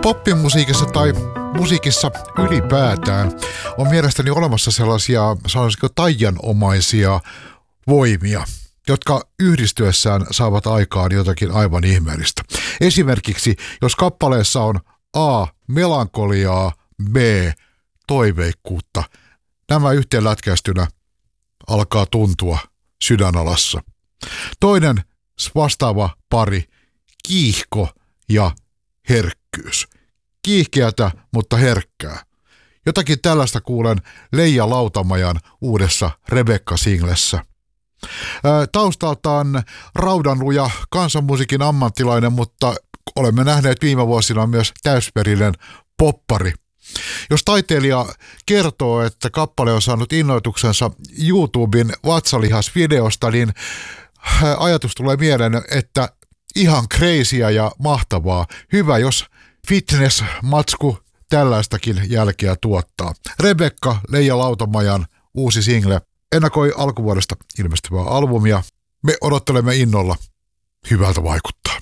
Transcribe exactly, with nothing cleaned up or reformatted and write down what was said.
Poppimusiikissa tai musiikissa ylipäätään on mielestäni olemassa sellaisia, sanoisiko taianomaisia voimia, jotka yhdistyessään saavat aikaan jotakin aivan ihmeellistä. Esimerkiksi, jos kappaleessa on A. melankoliaa, B. toiveikkuutta, nämä yhteenlätkäistynä alkaa tuntua sydänalassa. Toinen vastaava pari, kiihko ja herkkyys. Kiihkeätä, mutta herkkää. Jotakin tällaista kuulen Leija Lautamajan uudessa Rebekka-singlessä. Taustaltaan raudanluja kansanmusiikin ammattilainen, mutta olemme nähneet viime vuosina myös täysverinen poppari. Jos taiteilija kertoo, että kappale on saanut innoituksensa YouTuben vatsalihasvideosta, niin ajatus tulee mieleen, että ihan crazyä ja mahtavaa. Hyvä, jos fitness-matsku tällaistakin jälkeä tuottaa. Rebekka, Leija Lautamajan uusi single ennakoi alkuvuodesta ilmestyvää albumia. Me odottelemme innolla. Hyvältä vaikuttaa.